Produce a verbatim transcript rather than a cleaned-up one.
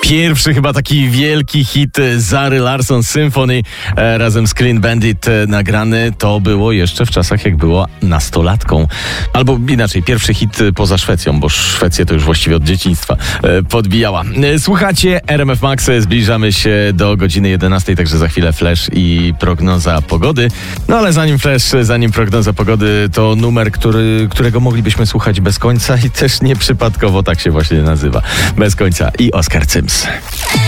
Pierwszy chyba taki wielki hit Zary Larsson Symphony e, razem z Clean Bandit e, nagrany to było jeszcze w czasach, jak była nastolatką. Albo inaczej, pierwszy hit poza Szwecją, bo Szwecję to już właściwie od dzieciństwa e, podbijała. E, słuchacie R M F Max, zbliżamy się do godziny jedenastej, także za chwilę flash i prognoza pogody. No ale zanim flash, zanim prognoza pogody, to numer, który, którego moglibyśmy słuchać bez końca i też nieprzypadkowo tak się właśnie nazywa. Bez końca i Oskar Cyms.